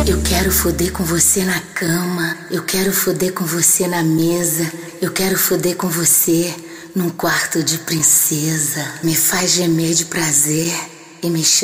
Eu quero foder com você na cama, eu quero foder com você na mesa, eu quero foder com você num quarto de princesa. Me faz gemer de prazer e me chama